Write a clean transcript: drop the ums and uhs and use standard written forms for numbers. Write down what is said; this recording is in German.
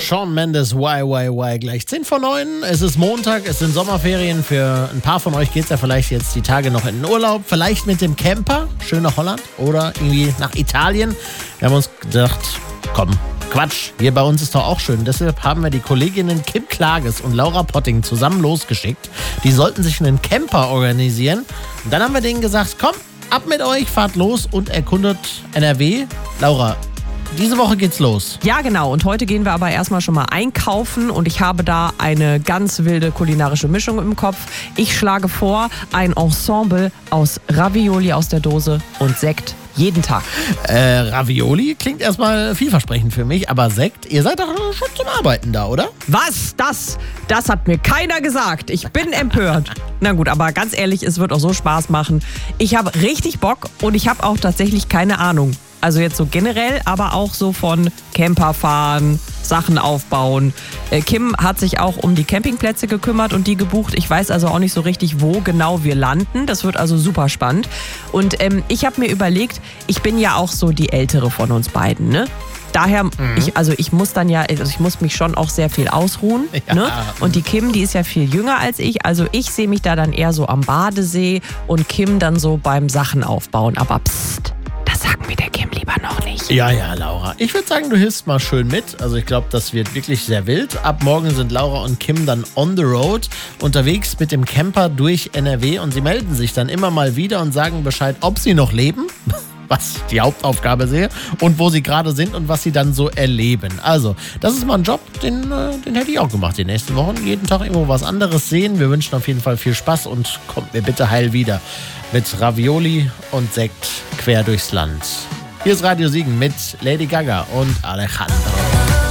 Shawn Mendes, Why, gleich 10 vor 9. Es ist Montag, es sind Sommerferien. Für ein paar von euch geht es ja vielleicht jetzt die Tage noch in den Urlaub. Vielleicht mit dem Camper, schön nach Holland oder irgendwie nach Italien. Wir haben uns gedacht, komm, Quatsch, hier bei uns ist doch auch schön. Deshalb haben wir die Kolleginnen Kim Klages und Laura Potting zusammen losgeschickt. Die sollten sich einen Camper organisieren. Und dann haben wir denen gesagt, komm, ab mit euch, fahrt los und erkundet NRW. Laura, diese Woche geht's los. Ja, genau. Und heute gehen wir aber erstmal schon mal einkaufen und ich habe da eine ganz wilde kulinarische Mischung im Kopf. Ich schlage vor, ein Ensemble aus Ravioli aus der Dose und Sekt jeden Tag. Ravioli klingt erstmal vielversprechend für mich, aber Sekt, ihr seid doch schon zum Arbeiten da, oder? Was? Das hat mir keiner gesagt. Ich bin empört. Na gut, aber ganz ehrlich, es wird auch so Spaß machen. Ich habe richtig Bock und ich habe auch tatsächlich keine Ahnung. Also jetzt so generell, aber auch so von Camperfahren, Sachen aufbauen. Kim hat sich auch um die Campingplätze gekümmert und die gebucht. Ich weiß also auch nicht so richtig, wo genau wir landen. Das wird also super spannend. Und ich habe mir überlegt, ich bin ja auch so die Ältere von uns beiden, ne? Daher, ich muss mich schon auch sehr viel ausruhen. Ja. Ne? Und die Kim, die ist ja viel jünger als ich. Also ich sehe mich da dann eher so am Badesee und Kim dann so beim Sachen aufbauen. Aber psst, das sagen wir der Kim lieber noch nicht. Ja, Laura. Ich würde sagen, du hilfst mal schön mit. Also ich glaube, das wird wirklich sehr wild. Ab morgen sind Laura und Kim dann on the road, unterwegs mit dem Camper durch NRW. Und sie melden sich dann immer mal wieder und sagen Bescheid, ob sie noch leben, was die Hauptaufgabe sehe, und wo sie gerade sind und was sie dann so erleben. Also, das ist mal ein Job, den hätte ich auch gemacht die nächsten Wochen. Jeden Tag irgendwo was anderes sehen. Wir wünschen auf jeden Fall viel Spaß und kommt mir bitte heil wieder mit Ravioli und Sekt quer durchs Land. Hier ist Radio Siegen mit Lady Gaga und Alejandro.